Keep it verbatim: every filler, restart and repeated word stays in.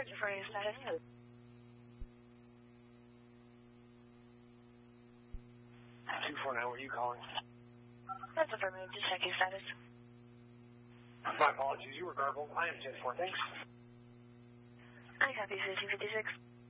Roger for you, status. two four nine, where are you calling? That's affirmative. Just check your status. My apologies, you were garbled. I am ten four, thanks. I copy fifteen fifty-six.